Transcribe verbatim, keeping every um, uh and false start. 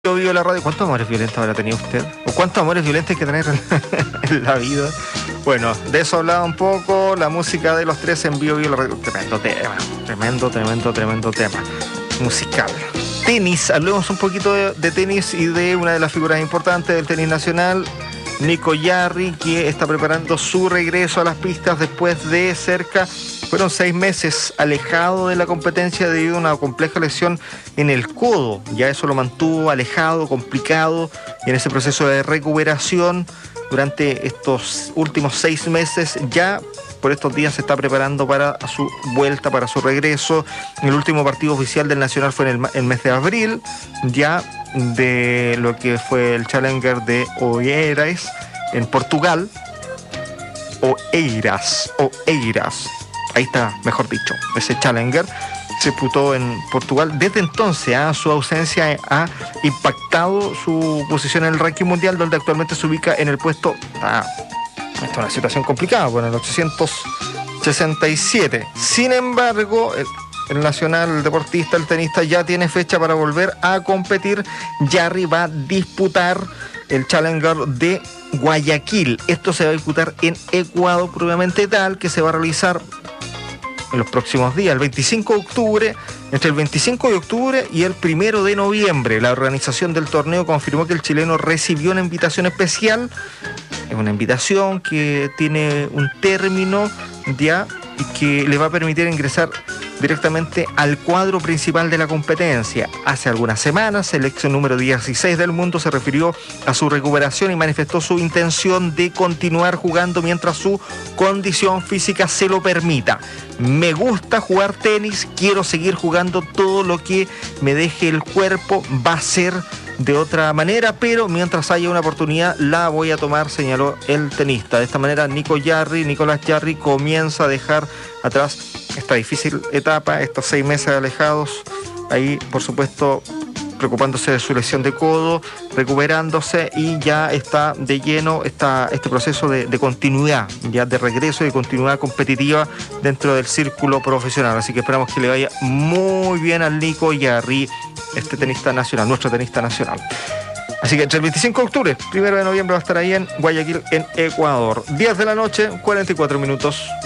Yo vivo la radio. ¿Cuántos amores violentos habrá tenido usted? ¿O cuántos amores violentos hay que tener en, en la vida? Bueno, de eso hablaba un poco. La música de los tres en vivo, vivo la radio. Tremendo tema. Tremendo, tremendo, tremendo tema musical. Tenis. Hablemos un poquito de, de tenis y de una de las figuras importantes del tenis nacional, Nico Yarri, que está preparando su regreso a las pistas después de cerca... Fueron seis meses alejado de la competencia debido a una compleja lesión en el codo. Ya eso lo mantuvo alejado, complicado, y en ese proceso de recuperación durante estos últimos seis meses ya por estos días se está preparando para su vuelta, para su regreso. El último partido oficial del Nacional fue en el, el mes de abril, ya de lo que fue el Challenger de Oeiras en Portugal. Oeiras, Oeiras. Ahí está, mejor dicho, ese Challenger se disputó en Portugal. Desde entonces, ¿eh? su ausencia ha impactado su posición en el ranking mundial, donde actualmente se ubica en el puesto... Ah, esta es una situación complicada, bueno, en el ochocientos sesenta y siete. Sin embargo, el, el nacional, el deportista, el tenista, ya tiene fecha para volver a competir. Yarri va a disputar el Challenger de Guayaquil. Esto se va a disputar en Ecuador, propiamente tal, que se va a realizar en los próximos días, el veinticinco de octubre, entre el veinticinco de octubre y el primero de noviembre. La organización del torneo confirmó que el chileno recibió una invitación especial. Es una invitación que tiene un término ya y que le va a permitir ingresar directamente al cuadro principal de la competencia. Hace algunas semanas, el ex número dieciséis del mundo se refirió a su recuperación y manifestó su intención de continuar jugando mientras su condición física se lo permita. Me gusta jugar tenis, quiero seguir jugando, todo lo que me deje el cuerpo va a ser de otra manera, pero mientras haya una oportunidad la voy a tomar, señaló el tenista. De esta manera, Nico Yarri, Nicolás Yarri comienza a dejar atrás esta difícil etapa, estos seis meses alejados, ahí por supuesto preocupándose de su lesión de codo, recuperándose, y ya está de lleno esta, este proceso de, de continuidad, ya de regreso y de continuidad competitiva dentro del círculo profesional. Así que esperamos que le vaya muy bien al Nico Yarri, este tenista nacional, nuestro tenista nacional. Así que entre el veinticinco de octubre, primero de noviembre va a estar ahí en Guayaquil, en Ecuador. diez de la noche, cuarenta y cuatro minutos.